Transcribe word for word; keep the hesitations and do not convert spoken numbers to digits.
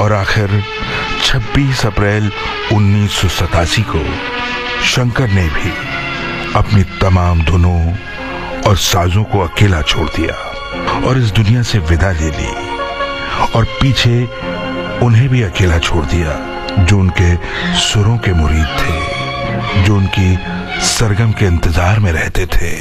और आखिर छब्बीस अप्रैल उन्नीस सौ सतासी को शंकर ने भी अपनी तमाम धुनों और साजों को अकेला छोड़ दिया और इस दुनिया से विदा ले ली, और पीछे उन्हें भी अकेला छोड़ दिया जो उनके सुरों के मुरीद थे, जो उनकी सरगम के इंतजार में रहते थे।